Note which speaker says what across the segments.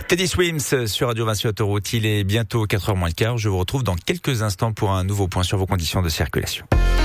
Speaker 1: Teddy Swims sur Radio Vinci Autoroute. Il est bientôt 4h moins le quart. Je vous retrouve dans quelques instants pour un nouveau point sur vos conditions de circulation.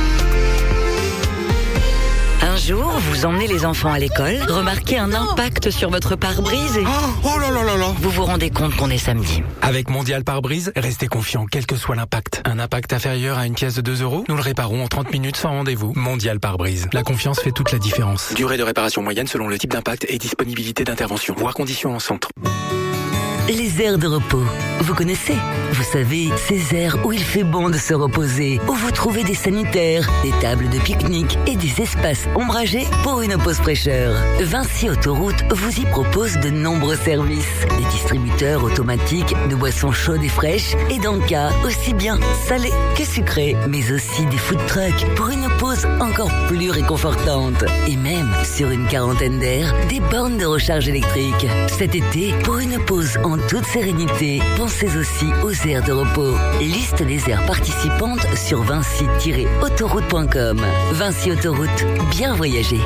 Speaker 2: Un jour, vous emmenez les enfants à l'école, remarquez un impact sur votre pare-brise et...
Speaker 3: Oh là là là là.
Speaker 2: Vous vous rendez compte qu'on est samedi.
Speaker 4: Avec Mondial Pare-Brise, restez confiant quel que soit l'impact. Un impact inférieur à une pièce de 2 €, nous le réparons en 30 minutes sans rendez-vous. Mondial Pare-Brise. La confiance fait toute la différence. Durée de réparation moyenne selon le type d'impact et disponibilité d'intervention. Voir conditions en centre.
Speaker 2: Les aires de repos. Vous connaissez? Vous savez, ces aires où il fait bon de se reposer, où vous trouvez des sanitaires, des tables de pique-nique et des espaces ombragés pour une pause fraîcheur. Vinci Autoroute vous y propose de nombreux services. Des distributeurs automatiques de boissons chaudes et fraîches et d'encas aussi bien salés que sucrés, mais aussi des food trucks pour une pause encore plus réconfortante. Et même, sur une quarantaine d'aires, des bornes de recharge électrique. Cet été, pour une pause en toute sérénité, pensez aussi aux aires de repos. Liste des aires participantes sur vinci-autoroute.com. Vinci Autoroute, bien voyager.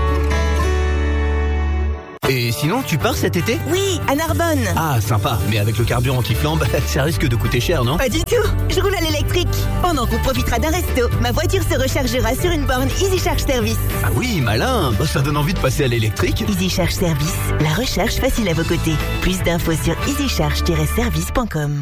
Speaker 5: Et sinon, tu pars cet été ?
Speaker 6: Oui, à Narbonne.
Speaker 5: Ah, sympa. Mais avec le carburant qui flambe, ça risque de coûter cher, non ?
Speaker 6: Pas du tout. Je roule à l'électrique. Pendant qu'on profitera d'un resto, ma voiture se rechargera sur une borne Easy Charge Service.
Speaker 5: Ah oui, malin. Ça donne envie de passer à l'électrique.
Speaker 6: Easy Charge Service, la recharge facile à vos côtés. Plus d'infos sur easycharge-service.com.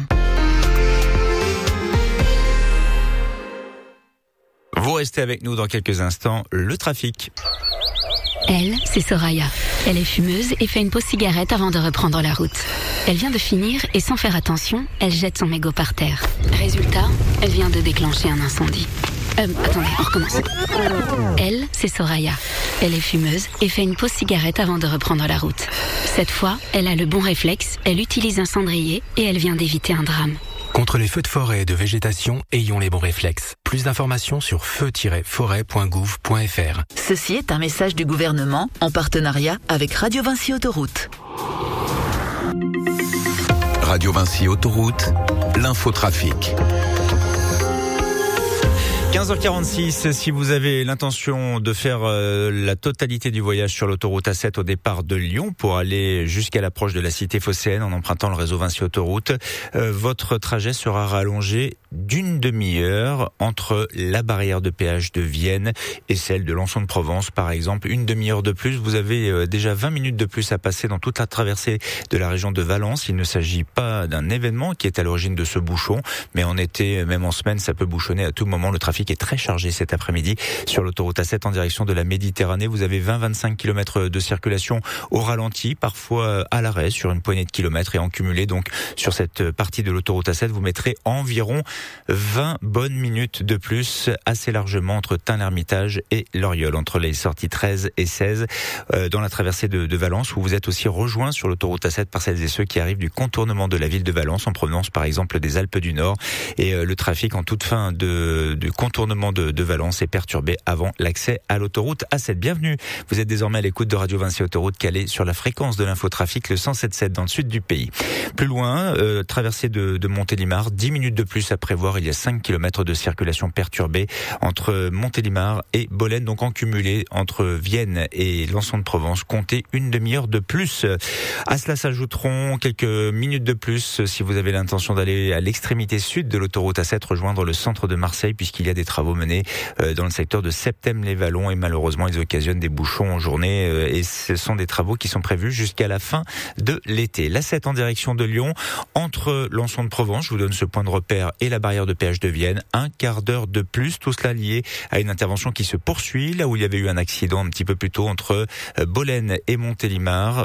Speaker 1: Vous restez avec nous dans quelques instants. Le trafic.
Speaker 7: Elle, c'est Soraya. Elle est fumeuse et fait une pause cigarette avant de reprendre la route. Elle vient de finir et sans faire attention, elle jette son mégot par terre. Résultat, elle vient de déclencher un incendie. Attendez, on recommence. Elle, c'est Soraya. Elle est fumeuse et fait une pause cigarette avant de reprendre la route. Cette fois, elle a le bon réflexe, elle utilise un cendrier et elle vient d'éviter un drame.
Speaker 4: Contre les feux de forêt et de végétation, ayons les bons réflexes. Plus d'informations sur feu-forêt.gouv.fr.
Speaker 8: Ceci est un message du gouvernement en partenariat avec Radio Vinci Autoroute.
Speaker 9: Radio Vinci Autoroute, l'infotrafic.
Speaker 1: 15h46, si vous avez l'intention de faire la totalité du voyage sur l'autoroute A7 au départ de Lyon pour aller jusqu'à l'approche de la cité phocéenne en empruntant le réseau Vinci Autoroute, votre trajet sera rallongé d'une demi-heure entre la barrière de péage de Vienne et celle de Lançon de Provence par exemple. Une demi-heure de plus, vous avez déjà 20 minutes de plus à passer dans toute la traversée de la région de Valence. Il ne s'agit pas d'un événement qui est à l'origine de ce bouchon, mais en été, même en semaine, ça peut bouchonner à tout moment. Le trafic est très chargé cet après-midi sur l'autoroute A7 en direction de la Méditerranée. Vous avez 20-25 km de circulation au ralenti, parfois à l'arrêt sur une poignée de kilomètres et en cumulé. Donc sur cette partie de l'autoroute A7, vous mettrez environ 20 bonnes minutes de plus assez largement entre Tain-l'Hermitage et Loriol, entre les sorties 13 et 16 dans la traversée de Valence, où vous êtes aussi rejoint sur l'autoroute A7 par celles et ceux qui arrivent du contournement de la ville de Valence en provenance par exemple des Alpes du Nord. Et le trafic en toute fin du contournement de Valence est perturbé avant l'accès à l'autoroute A7. Bienvenue, vous êtes désormais à l'écoute de Radio Vinci Autoroute calée sur la fréquence de l'infotrafic, le 107.7 dans le sud du pays. Plus loin, traversée de Montélimar, 10 minutes de plus à prévoir, il y a 5 km de circulation perturbée entre Montélimar et Bolène, donc en cumulé entre Vienne et Lançon de Provence, comptez une demi-heure de plus. À cela s'ajouteront quelques minutes de plus si vous avez l'intention d'aller à l'extrémité sud de l'autoroute A7, rejoindre le centre de Marseille, puisqu'il y a des travaux menés dans le secteur de Septem-les-Vallons et malheureusement ils occasionnent des bouchons en journée et ce sont des travaux qui sont prévus jusqu'à la fin de l'été. L'A7 en direction de Lyon, entre Lançon de Provence, je vous donne ce point de repère, et la barrière de péage de Vienne, un quart d'heure de plus, tout cela lié à une intervention qui se poursuit, là où il y avait eu un accident un petit peu plus tôt entre Bolène et Montélimar.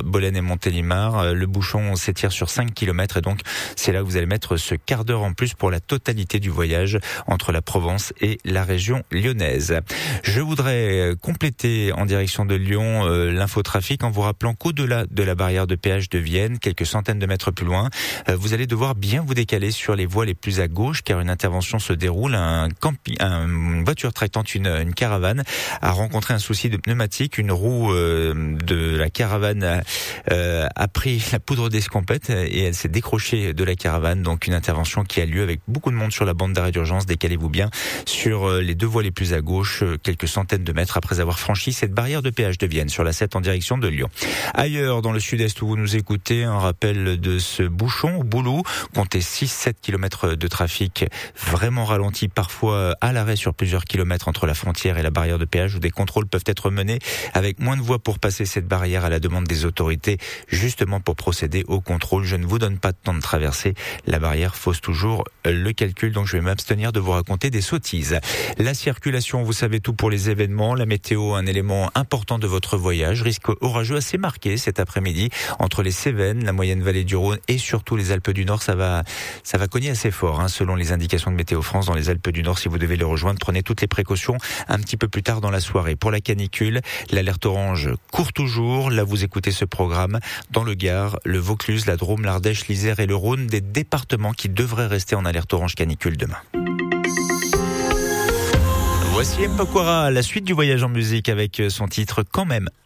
Speaker 1: Le bouchon s'étire sur 5 km et donc c'est là que vous allez mettre ce quart d'heure en plus pour la totalité du voyage entre la Provence et la région lyonnaise. Je voudrais compléter en direction de Lyon l'infotrafic en vous rappelant qu'au-delà de la barrière de péage de Vienne, quelques centaines de mètres plus loin, vous allez devoir bien vous décaler sur les voies les plus à gauche car une intervention se déroule. Une voiture tractant une caravane a rencontré un souci de pneumatique. Une roue de la caravane a pris la poudre d'escampette et elle s'est décrochée de la caravane. Donc une intervention qui a lieu avec beaucoup de monde sur la bande d'arrêt d'urgence. Décalez-vous bien sur les deux voies les plus à gauche, quelques centaines de mètres après avoir franchi cette barrière de péage de Vienne sur la 7 en direction de Lyon. Ailleurs, dans le sud-est où vous nous écoutez, un rappel de ce bouchon au Boulou. Comptez 6-7 km de trafic vraiment ralenti, parfois à l'arrêt sur plusieurs kilomètres entre la frontière et la barrière de péage où des contrôles peuvent être menés avec moins de voies pour passer cette barrière à la demande des autorités, justement pour procéder au contrôle. Je ne vous donne pas de temps de traverser. La barrière fausse toujours le calcul, donc je vais m'abstenir de vous raconter des sottises. La circulation, vous savez tout pour les événements. La météo, un élément important de votre voyage. Risque orageux assez marqué cet après-midi entre les Cévennes, la moyenne vallée du Rhône et surtout les Alpes du Nord. Ça va cogner assez fort, selon les indications de Météo France. Dans les Alpes du Nord, si vous devez le rejoindre, prenez toutes les précautions un petit peu plus tard dans la soirée. Pour la canicule, l'alerte orange court toujours. Là, vous écoutez ce programme dans le Gard, le Vaucluse, la Drôme, l'Ardèche, l'Isère et le Rhône, des départements qui devraient rester en alerte orange canicule demain. Voici Mpokora, la suite du voyage en musique avec son titre Quand même.